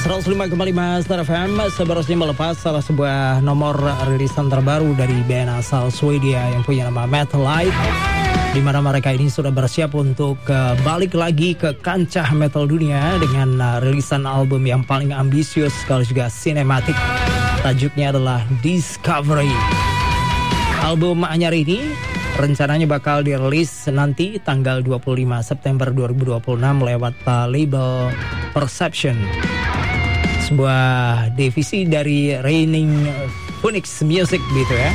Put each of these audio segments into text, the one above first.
105,5 Star FM sebenarnya melepas salah sebuah nomor rilisan terbaru dari band asal Swedia yang punya nama Metallight, di mana mereka ini sudah bersiap untuk balik lagi ke kancah metal dunia dengan rilisan album yang paling ambisius sekaligus juga sinematik. Tajuknya adalah Discovery. Album anyar ini rencananya bakal dirilis nanti tanggal 25 September 2026 lewat label Perception, sebuah divisi dari Reigning Phoenix Music gitu ya.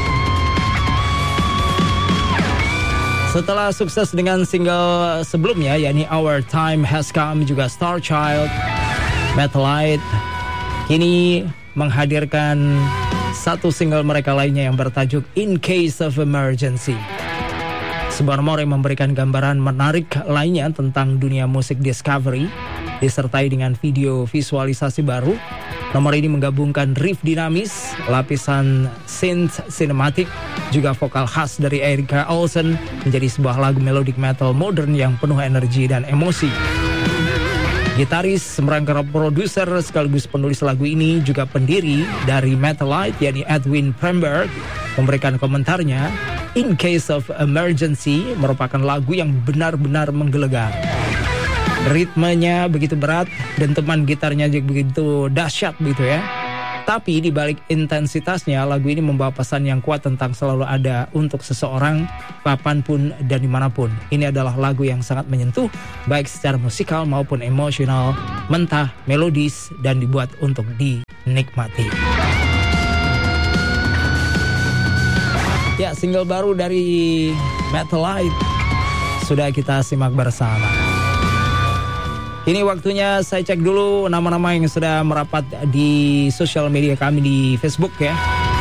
Setelah sukses dengan single sebelumnya yakni Our Time Has Come juga Star Child, Metallight kini menghadirkan satu single mereka lainnya yang bertajuk In Case of Emergency. Sebuah nomor yang memberikan gambaran menarik lainnya tentang dunia musik Discovery, disertai dengan video visualisasi baru. Nomor ini menggabungkan riff dinamis, lapisan synth sinematik, juga vokal khas dari Erika Olsen menjadi sebuah lagu melodic metal modern yang penuh energi dan emosi. Gitaris, merangkap produser sekaligus penulis lagu ini juga pendiri dari Metallight yakni Edwin Premberg memberikan komentarnya, In Case of Emergency merupakan lagu yang benar-benar menggelegar. Ritmenya begitu berat dan teman gitarnya juga begitu dahsyat gitu ya. Tapi di balik intensitasnya, lagu ini membawa pesan yang kuat tentang selalu ada untuk seseorang kapanpun dan dimanapun. Ini adalah lagu yang sangat menyentuh baik secara musikal maupun emosional, mentah, melodis, dan dibuat untuk dinikmati. Ya, single baru dari Metallight sudah kita simak bersama. Ini waktunya saya cek dulu nama-nama yang sudah merapat di sosial media kami di Facebook ya.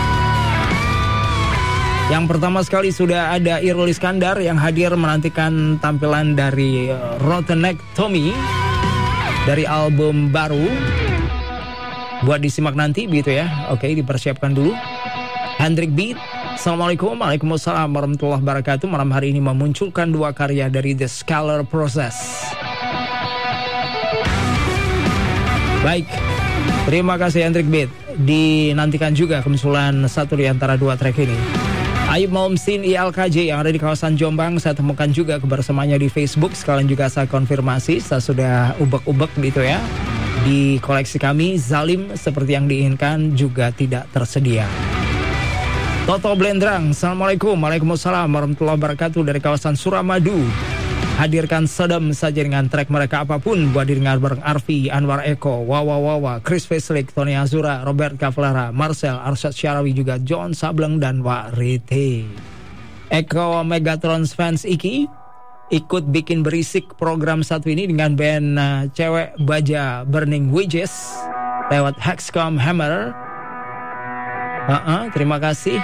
Yang pertama sekali sudah ada Irul Iskandar yang hadir menantikan tampilan dari Rotten Neck Tommy dari album baru. Buat disimak nanti gitu ya. Oke, dipersiapkan dulu. Hendrik Beat, Assalamualaikum, Waalaikumsalam warahmatullahi wabarakatuh. Malam hari ini memunculkan dua karya dari The Scalar Process. Baik, terima kasih Hendrik Beat. Dinantikan juga kemunculan satu di antara dua track ini. Ayub Maumsin ILKJ yang ada di kawasan Jombang, saya temukan juga kebersamaannya di Facebook. Sekalian juga saya konfirmasi, saya sudah ubek-ubek gitu ya. Di koleksi kami, Zalim seperti yang diinginkan juga tidak tersedia. Toto Blendrang, Assalamualaikum, Waalaikumsalam warahmatullahi wabarakatuh dari kawasan Suramadu. Hadirkan Sodom saja dengan track mereka apapun buat didengar bareng Arfi, Anwar Eko, Wawa Wawa, Chris Feslik, Tony Azura, Robert Kavlara, Marcel, Arsyad Syarawi, juga John Sableng dan Wak Rite. Eko Megatrons fans Iki ikut bikin berisik program satu ini dengan band cewek baja Burning Witches lewat Hexcom Hammer. Terima kasih.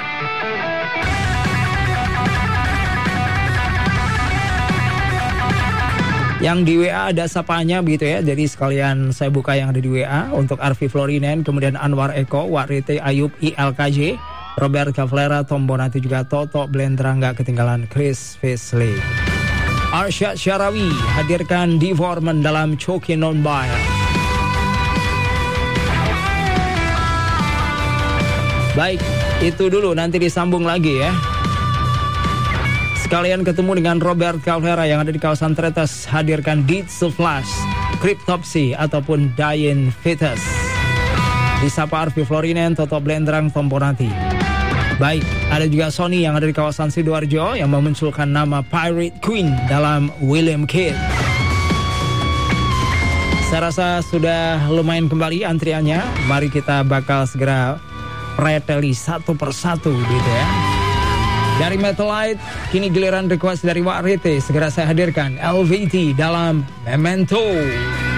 Yang di WA ada sapanya begitu ya. Jadi sekalian saya buka yang ada di WA untuk Arfi Florinen, kemudian Anwar Eko, Wakrite, Ayub, ILKJ, Robert Kavlera, Tom Bonati, juga Toto Blendrang, gak ketinggalan Chris Fesley. Arsyad Syarawi hadirkan Devorment dalam Chokin On By. Baik, itu dulu, nanti disambung lagi ya. Sekalian ketemu dengan Robert Kavlera yang ada di kawasan Tretes, hadirkan Deeds of Flash, Cryptopsy ataupun Dying Fetus. Disapa Arfi Florinen, Toto Blendrang, Tom Bonati. Baik, ada juga Sony yang ada di kawasan Sidoarjo yang memunculkan nama Pirate Queen dalam William Kidd. Saya rasa sudah lumayan kembali antriannya. Mari kita bakal segera preteli satu persatu gitu ya. Dari Metallight, kini giliran request dari Wak Rite. Segera saya hadirkan LVT dalam Memento.